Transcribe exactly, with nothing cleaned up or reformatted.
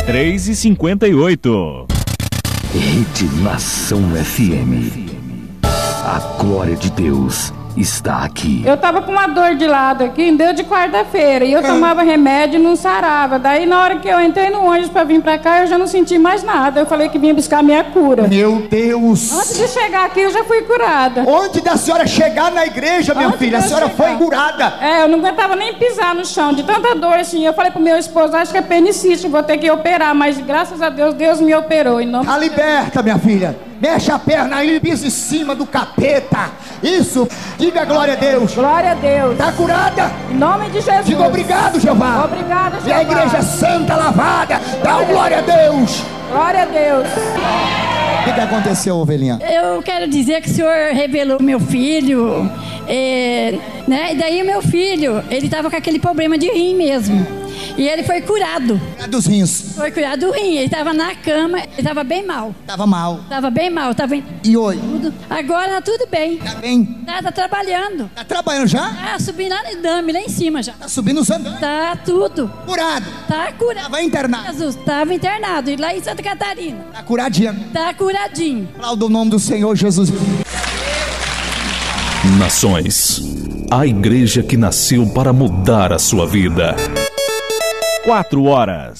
três e cinquenta e oito. Rede Nação F M. A glória de Deus está aqui. Eu tava com uma dor de lado aqui, deu de quarta-feira, e eu tomava remédio e não sarava. Daí na hora que eu entrei no ônibus pra vir pra cá, eu já não senti mais nada. Eu falei que vinha buscar a minha cura. Meu Deus! Antes de chegar aqui, eu já fui curada. Antes da senhora chegar na igreja, minha Antes filha, a de eu senhora chegar. foi curada. É, eu não aguentava nem pisar no chão, de tanta dor assim. Eu falei pro meu esposo, acho que é apendicite, vou ter que operar. Mas graças a Deus, Deus me operou. Em nome Tá liberta, minha filha. Mexe a perna aí, pisa em cima do capeta. Isso, diga glória a Deus. Glória a Deus. Tá curada? Em nome de Jesus. Diga obrigado, Jeová. Obrigada, E a Jeová. igreja santa lavada, dá o glória a Deus. Glória a Deus. O que, que aconteceu, ovelhinha? Eu quero dizer que o senhor revelou meu filho, é, né? E daí o meu filho, ele estava com aquele problema de rim mesmo. E ele foi curado. Curado dos rins. Foi curado do rim. Ele estava na cama, ele estava bem mal. Tava mal. Tava bem mal, tava em E hoje? tudo. Agora tá tudo bem. Tá bem? Tá, tá trabalhando. Tá trabalhando já? Tá subindo lá no dame, lá em cima já. Tá subindo os andares. Tá tudo. Curado. Tá curado. Tava internado. Jesus, tava internado. E lá em Santa Catarina. Tá curadinha. Tá curadinho. Aplauda o nome do Senhor Jesus. Nações. A igreja que nasceu para mudar a sua vida. Quatro horas.